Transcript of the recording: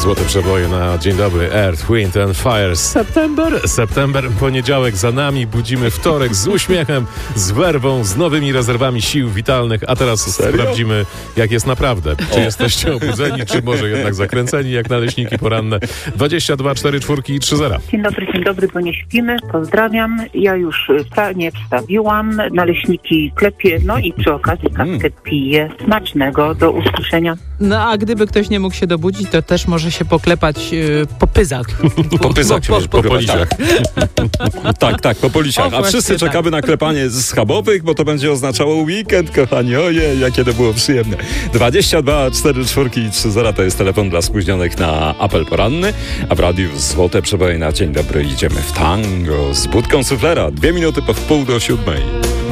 Złote przeboje na dzień dobry. Earth, Wind and Fire. September, poniedziałek za nami. Budzimy wtorek z uśmiechem, z werwą, z nowymi rezerwami sił witalnych. A teraz sprawdzimy, jak jest naprawdę. Czy jesteście obudzeni, czy może jednak zakręceni, jak naleśniki poranne. 22, 4, 4 i 3 0. Dzień dobry, bo nie śpimy. Pozdrawiam. Ja już pranie wstawiłam, naleśniki klepię, no i przy okazji kawkę piję. Smacznego, do usłyszenia. No a gdyby ktoś nie mógł się dobudzić, to też może się poklepać po pyzach. Po pyzach, po policiach. Tak, po policiach. A wszyscy czekamy na klepanie schabowych, bo to będzie oznaczało weekend, kochani. Ojej, jakie to było przyjemne. 22 4 4 i 3 0 to jest telefon dla spóźnionych na apel poranny, a w radiu Złote przeboje na dzień dobry idziemy w tango z budką suflera. 2 minuty po 6:30.